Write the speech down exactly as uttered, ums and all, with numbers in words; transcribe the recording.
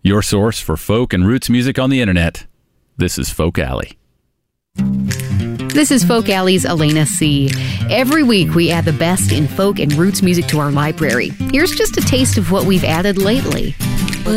your source for folk and roots music on the internet. This is Folk Alley. This is Folk Alley's Elena C. Every week we add the best in folk and roots music to our library. Here's just a taste of what we've added lately.